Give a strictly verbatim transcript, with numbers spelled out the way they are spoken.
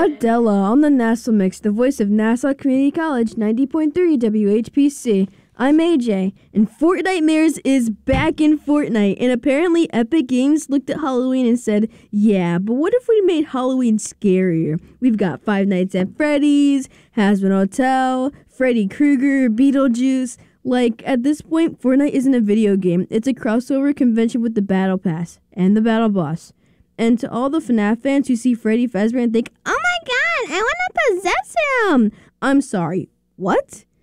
Della on the Nassau Mix, the voice of Nassau Community College, ninety point three W H P C. I'm A J, and Fortnitemares is back in Fortnite, and apparently Epic Games looked at Halloween and said, yeah, but what if we made Halloween scarier? We've got Five Nights at Freddy's, Hazbin Hotel, Freddy Krueger, Beetlejuice. Like, at this point, Fortnite isn't a video game. It's a crossover convention with the Battle Pass and the Battle Boss. And to all the FNAF fans who see Freddy Fazbear and think, oh my god, I want to possess him! I'm sorry, what?